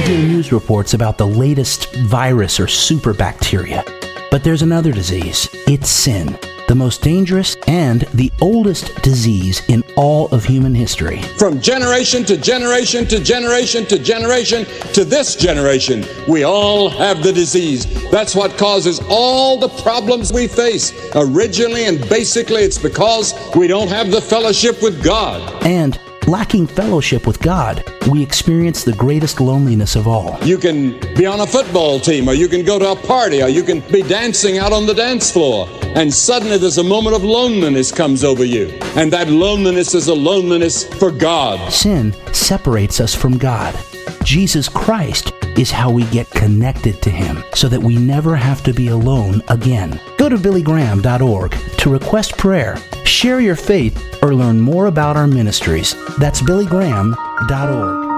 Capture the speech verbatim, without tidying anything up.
hear news reports about the latest virus or super bacteria. But there's another disease. It's sin, the most dangerous and the oldest disease in all of human history. From generation to generation to generation to generation to this generation, we all have the disease. That's what causes all the problems we face. Originally and basically, it's because we don't have the fellowship with God. And lacking fellowship with God, we experience the greatest loneliness of all. You can be on a football team, or you can go to a party, or you can be dancing out on the dance floor, and suddenly there's a moment of loneliness comes over you. And that loneliness is a loneliness for God. Sin separates us from God. Jesus Christ is how we get connected to Him so that we never have to be alone again. Go to billy graham dot org to request prayer, share your faith, or learn more about our ministries. That's billy graham dot org.